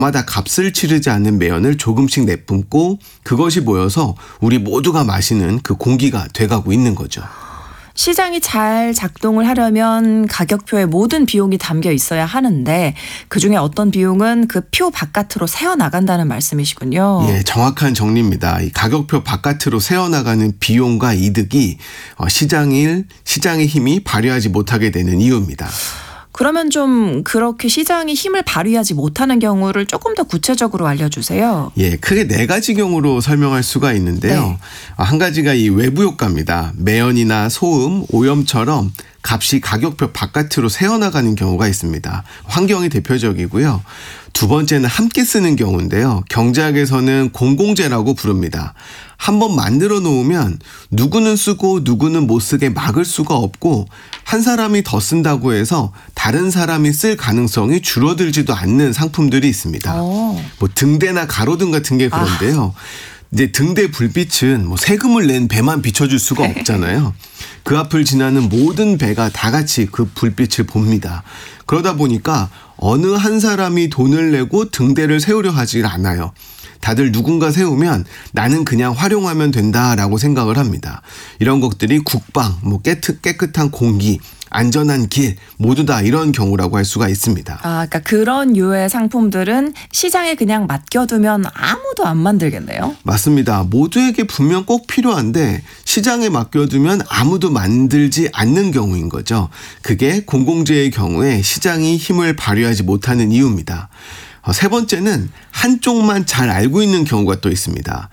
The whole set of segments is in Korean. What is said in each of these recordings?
마다 값을 치르지 않는 매연을 조금씩 내뿜고 그것이 모여서 우리 모두가 마시는 그 공기가 돼가고 있는 거죠. 시장이 잘 작동을 하려면 가격표에 모든 비용이 담겨 있어야 하는데 그중에 어떤 비용은 그 표 바깥으로 새어나간다는 말씀이시군요. 예, 정확한 정리입니다. 이 가격표 바깥으로 새어나가는 비용과 이득이 시장의 힘이 발휘하지 못하게 되는 이유입니다. 그러면 좀 그렇게 시장이 힘을 발휘하지 못하는 경우를 조금 더 구체적으로 알려주세요. 예, 크게 4가지 경우로 설명할 수가 있는데요. 네. 한 가지가 이 외부 효과입니다. 매연이나 소음, 오염처럼 값이 가격표 바깥으로 새어나가는 경우가 있습니다. 환경이 대표적이고요. 두 번째는 함께 쓰는 경우인데요. 경제학에서는 공공재라고 부릅니다. 한번 만들어 놓으면 누구는 쓰고 누구는 못 쓰게 막을 수가 없고 한 사람이 더 쓴다고 해서 다른 사람이 쓸 가능성이 줄어들지도 않는 상품들이 있습니다. 뭐 등대나 가로등 같은 게 그런데요. 이제 등대 불빛은 뭐 세금을 낸 배만 비춰줄 수가 없잖아요. 그 앞을 지나는 모든 배가 다 같이 그 불빛을 봅니다. 그러다 보니까 어느 한 사람이 돈을 내고 등대를 세우려 하질 않아요. 다들 누군가 세우면 나는 그냥 활용하면 된다라고 생각을 합니다. 이런 것들이 국방, 깨끗한 공기, 안전한 길 모두 다 이런 경우라고 할 수가 있습니다. 그러니까 그런 유의 상품들은 시장에 그냥 맡겨두면 아무도 안 만들겠네요. 맞습니다. 모두에게 분명 꼭 필요한데 시장에 맡겨두면 아무도 만들지 않는 경우인 거죠. 그게 공공재의 경우에 시장이 힘을 발휘하지 못하는 이유입니다. 세 번째는 한쪽만 잘 알고 있는 경우가 또 있습니다.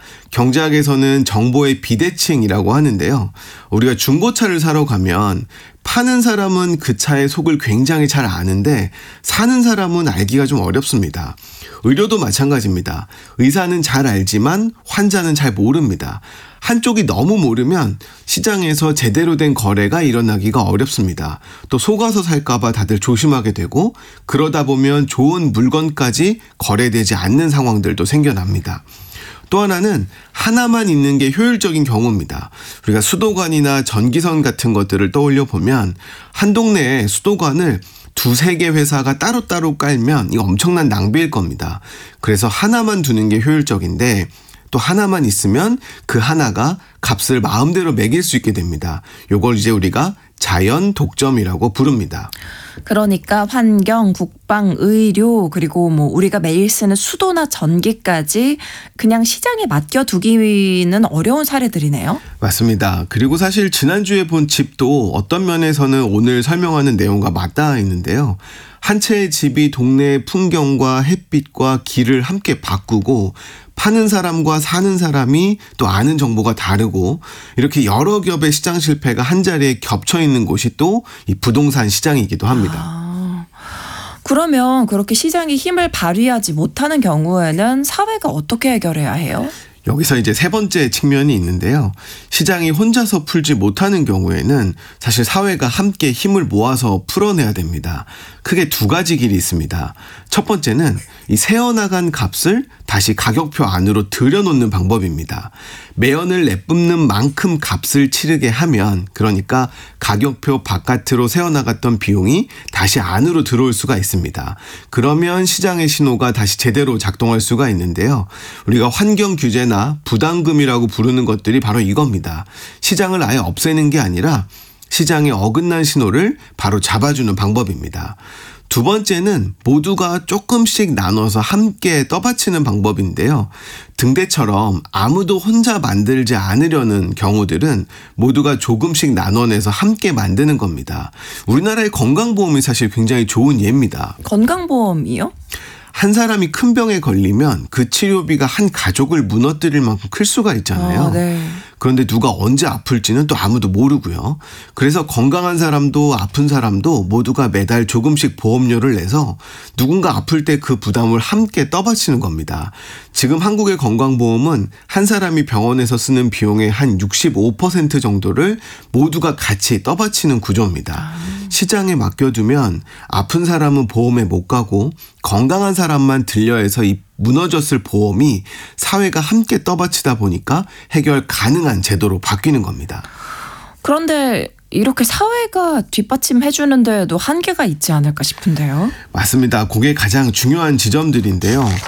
경제학에서는 정보의 비대칭이라고 하는데요. 우리가 중고차를 사러 가면 파는 사람은 그 차의 속을 굉장히 잘 아는데 사는 사람은 알기가 좀 어렵습니다. 의료도 마찬가지입니다. 의사는 잘 알지만 환자는 잘 모릅니다. 한쪽이 너무 모르면 시장에서 제대로 된 거래가 일어나기가 어렵습니다. 또 속아서 살까봐 다들 조심하게 되고 그러다 보면 좋은 물건까지 거래되지 않는 상황들도 생겨납니다. 또 하나는 하나만 있는 게 효율적인 경우입니다. 우리가 수도관이나 전기선 같은 것들을 떠올려 보면 한 동네에 수도관을 2-3개 회사가 따로따로 깔면 이거 엄청난 낭비일 겁니다. 그래서 하나만 두는 게 효율적인데 또 하나만 있으면 그 하나가 값을 마음대로 매길 수 있게 됩니다. 요걸 이제 우리가 자연 독점이라고 부릅니다. 그러니까 환경, 국방, 의료 그리고 우리가 매일 쓰는 수도나 전기까지 그냥 시장에 맡겨두기는 어려운 사례들이네요. 맞습니다. 그리고 사실 지난주에 본 집도 어떤 면에서는 오늘 설명하는 내용과 맞닿아 있는데요. 한 채의 집이 동네의 풍경과 햇빛과 길을 함께 바꾸고 파는 사람과 사는 사람이 또 아는 정보가 다르고 이렇게 여러 겹의 시장 실패가 한자리에 겹쳐 있는 곳이 또 이 부동산 시장이기도 합니다. 그러면 그렇게 시장이 힘을 발휘하지 못하는 경우에는 사회가 어떻게 해결해야 해요? 여기서 이제 세 번째 측면이 있는데요. 시장이 혼자서 풀지 못하는 경우에는 사실 사회가 함께 힘을 모아서 풀어내야 됩니다. 크게 2가지 길이 있습니다. 첫 번째는 이 새어나간 값을 다시 가격표 안으로 들여놓는 방법입니다. 매연을 내뿜는 만큼 값을 치르게 하면 그러니까 가격표 바깥으로 새어나갔던 비용이 다시 안으로 들어올 수가 있습니다. 그러면 시장의 신호가 다시 제대로 작동할 수가 있는데요. 우리가 환경 규제나 부담금이라고 부르는 것들이 바로 이겁니다. 시장을 아예 없애는 게 아니라 시장에 어긋난 신호를 바로 잡아주는 방법입니다. 두 번째는 모두가 조금씩 나눠서 함께 떠받치는 방법인데요. 등대처럼 아무도 혼자 만들지 않으려는 경우들은 모두가 조금씩 나눠내서 함께 만드는 겁니다. 우리나라의 건강보험이 사실 굉장히 좋은 예입니다. 건강보험이요? 한 사람이 큰 병에 걸리면 그 치료비가 한 가족을 무너뜨릴 만큼 클 수가 있잖아요. 네. 그런데 누가 언제 아플지는 또 아무도 모르고요. 그래서 건강한 사람도 아픈 사람도 모두가 매달 조금씩 보험료를 내서 누군가 아플 때 그 부담을 함께 떠받치는 겁니다. 지금 한국의 건강보험은 한 사람이 병원에서 쓰는 비용의 한 65% 정도를 모두가 같이 떠받치는 구조입니다. 시장에 맡겨두면 아픈 사람은 보험에 못 가고 건강한 사람만 들려해서 이 무너졌을 보험이 사회가 함께 떠받치다 보니까 해결 가능한 제도로 바뀌는 겁니다. 그런데 이렇게 사회가 뒷받침해 주는 데에도 한계가 있지 않을까 싶은데요. 맞습니다. 그게 가장 중요한 지점들인데요.